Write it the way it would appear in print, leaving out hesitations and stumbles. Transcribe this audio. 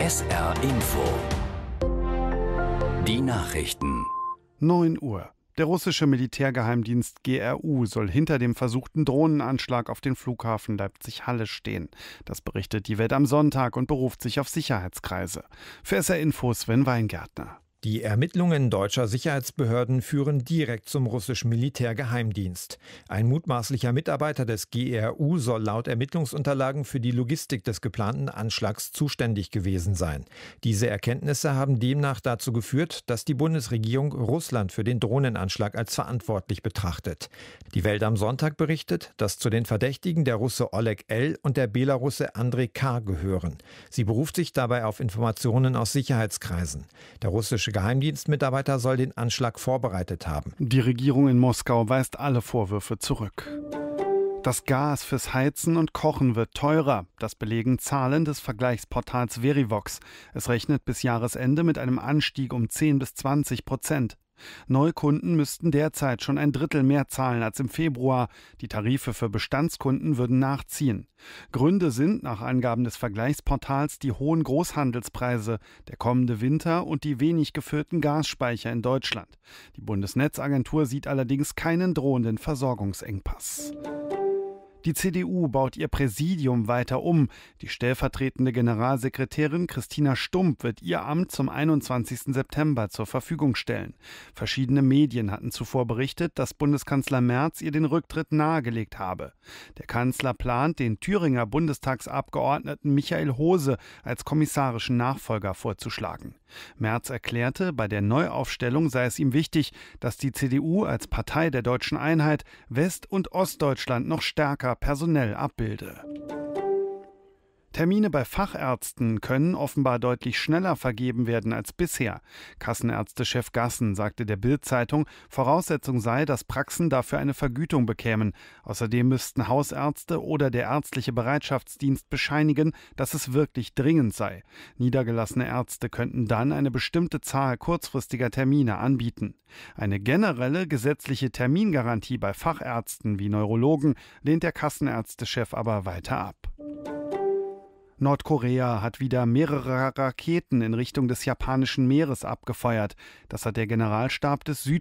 SR Info. Die Nachrichten. 9 Uhr. Der russische Militärgeheimdienst GRU soll hinter dem versuchten Drohnenanschlag auf den Flughafen Leipzig-Halle stehen. Das berichtet die Welt am Sonntag und beruft sich auf Sicherheitskreise. Für SR Info Sven Weingärtner. Die Ermittlungen deutscher Sicherheitsbehörden führen direkt zum russischen Militärgeheimdienst. Ein mutmaßlicher Mitarbeiter des GRU soll laut Ermittlungsunterlagen für die Logistik des geplanten Anschlags zuständig gewesen sein. Diese Erkenntnisse haben demnach dazu geführt, dass die Bundesregierung Russland für den Drohnenanschlag als verantwortlich betrachtet. Die Welt am Sonntag berichtet, dass zu den Verdächtigen der Russe Oleg L. und der Belarusse Andrei K. gehören. Sie beruft sich dabei auf Informationen aus Sicherheitskreisen. Der russische Geheimdienstmitarbeiter soll den Anschlag vorbereitet haben. Die Regierung in Moskau weist alle Vorwürfe zurück. Das Gas fürs Heizen und Kochen wird teurer. Das belegen Zahlen des Vergleichsportals Verivox. Es rechnet bis Jahresende mit einem Anstieg um 10-20%. Neukunden müssten derzeit schon ein Drittel mehr zahlen als im Februar. Die Tarife für Bestandskunden würden nachziehen. Gründe sind nach Angaben des Vergleichsportals die hohen Großhandelspreise, der kommende Winter und die wenig gefüllten Gasspeicher in Deutschland. Die Bundesnetzagentur sieht allerdings keinen drohenden Versorgungsengpass. Die CDU baut ihr Präsidium weiter um. Die stellvertretende Generalsekretärin Christina Stump wird ihr Amt zum 21. September zur Verfügung stellen. Verschiedene Medien hatten zuvor berichtet, dass Bundeskanzler Merz ihr den Rücktritt nahegelegt habe. Der Kanzler plant, den Thüringer Bundestagsabgeordneten Michael Hose als kommissarischen Nachfolger vorzuschlagen. Merz erklärte, bei der Neuaufstellung sei es ihm wichtig, dass die CDU als Partei der deutschen Einheit West- und Ostdeutschland noch stärker personell abbilde. Termine bei Fachärzten können offenbar deutlich schneller vergeben werden als bisher. Kassenärztechef Gassen sagte der Bild-Zeitung, Voraussetzung sei, dass Praxen dafür eine Vergütung bekämen. Außerdem müssten Hausärzte oder der ärztliche Bereitschaftsdienst bescheinigen, dass es wirklich dringend sei. Niedergelassene Ärzte könnten dann eine bestimmte Zahl kurzfristiger Termine anbieten. Eine generelle gesetzliche Termingarantie bei Fachärzten wie Neurologen lehnt der Kassenärztechef aber weiter ab. Nordkorea hat wieder mehrere Raketen in Richtung des japanischen Meeres abgefeuert. Das hat der Generalstab des